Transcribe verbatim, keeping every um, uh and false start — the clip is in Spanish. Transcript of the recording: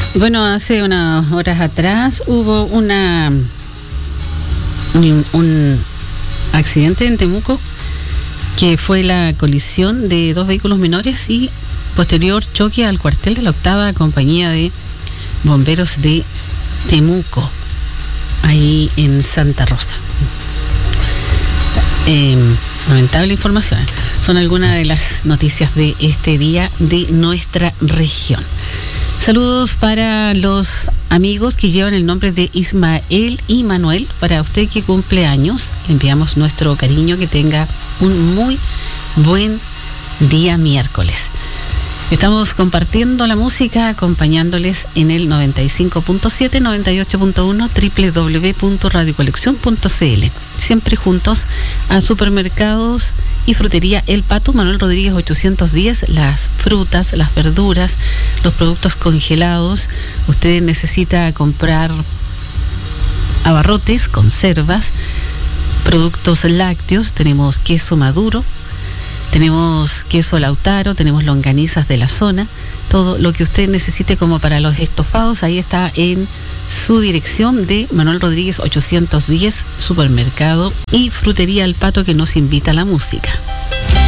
Bueno, hace unas horas atrás hubo una un, un accidente en Temuco que fue la colisión de dos vehículos menores y posterior choque al cuartel de la octava compañía de bomberos de Temuco, ahí en Santa Rosa. Eh, lamentable información. Son algunas de las noticias de este día de nuestra región. Saludos para los amigos que llevan el nombre de Ismael y Manuel. Para usted que cumple años, le enviamos nuestro cariño, que tenga un muy buen día miércoles. Estamos compartiendo la música, acompañándoles en el noventa y cinco punto siete, noventa y ocho punto uno, doble u doble u doble u punto radio colección punto c l. Siempre juntos a Supermercados y Frutería El Pato, Manuel Rodríguez ochocientos diez, las frutas, las verduras, los productos congelados. Usted necesita comprar abarrotes, conservas, productos lácteos, tenemos queso maduro, tenemos queso Lautaro, tenemos longanizas de la zona, todo lo que usted necesite como para los estofados, ahí está en su dirección de Manuel Rodríguez ochocientos diez, Supermercado y Frutería El Pato, que nos invita a la música.